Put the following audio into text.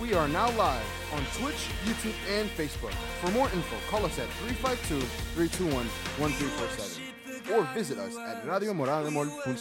We are now live on Twitch, YouTube, and Facebook. For more info, call us at 352-321-1347 or visit us at radiomoradamol.com.